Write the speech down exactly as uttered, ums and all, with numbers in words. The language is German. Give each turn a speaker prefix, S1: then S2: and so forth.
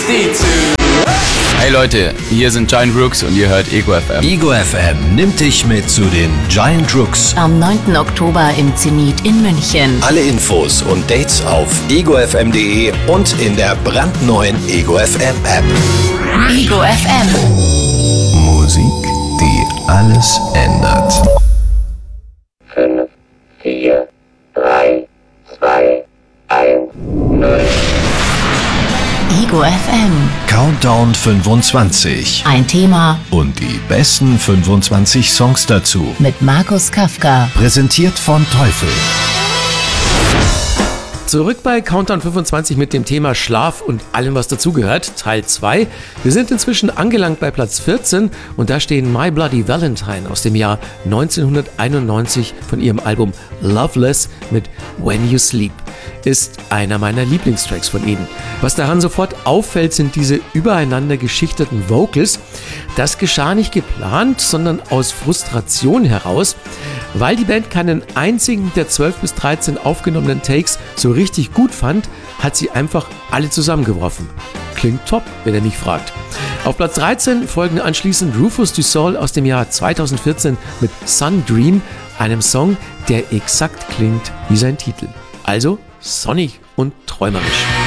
S1: sixty-two.
S2: Hey Leute, hier sind Giant Rooks und ihr hört Ego F M.
S3: Ego F M nimmt dich mit zu den Giant Rooks.
S4: Am neunten Oktober im Zenit in München.
S3: Alle Infos und Dates auf ego f m punkt d e und in der brandneuen Ego F M App.
S4: Ego F M.
S3: Musik, die alles ändert.
S5: fünf, vier, drei, zwei, eins, null.
S4: Ego F M.
S3: Countdown fünfundzwanzig.
S4: Ein Thema
S3: Und die besten fünfundzwanzig Songs dazu.
S4: mit Markus Kafka.
S3: Präsentiert von Teufel.
S1: Zurück bei Countdown fünfundzwanzig mit dem Thema Schlaf und allem, was dazugehört, Teil zwei. Wir sind inzwischen angelangt bei Platz vierzehn und da stehen My Bloody Valentine aus dem Jahr neunzehnhunderteinundneunzig von ihrem Album Loveless mit When You Sleep. Ist einer meiner Lieblingstracks von ihnen. Was daran sofort auffällt, sind diese übereinander geschichteten Vocals. Das geschah nicht geplant, sondern aus Frustration heraus. Weil die Band keinen einzigen der zwölf bis dreizehn aufgenommenen Takes so richtig gut fand, hat sie einfach alle zusammengeworfen. Klingt top, wenn ihr nicht fragt. Auf Platz dreizehn folgen anschließend Rufus Du Sol aus dem Jahr zweitausendvierzehn mit Sun Dream, einem Song, der exakt klingt wie sein Titel. Also sonnig und träumerisch.